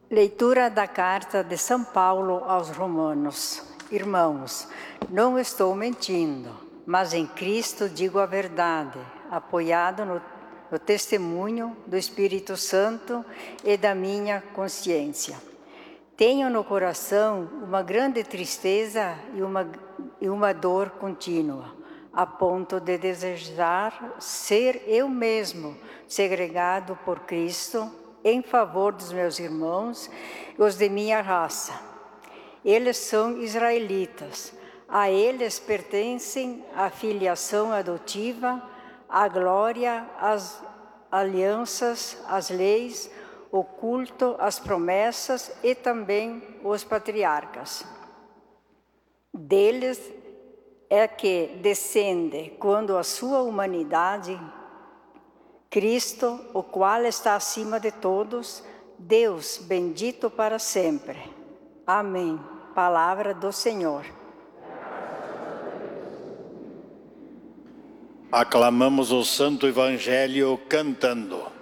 Leitura da carta de São Paulo aos Romanos. Irmãos, não estou mentindo, mas em Cristo digo a verdade, apoiado no testemunho do Espírito Santo e da minha consciência. Tenho no coração uma grande tristeza e uma dor contínua, a ponto de desejar ser eu mesmo segregado por Cristo em favor dos meus irmãos e os de minha raça. Eles são israelitas, a eles pertencem a filiação adotiva, a glória, as alianças, as leis, o culto, as promessas e também os patriarcas. Deles é que descende, quando a sua humanidade, Cristo, o qual está acima de todos, Deus bendito para sempre. Amém. Palavra do Senhor. Aclamamos o Santo Evangelho cantando.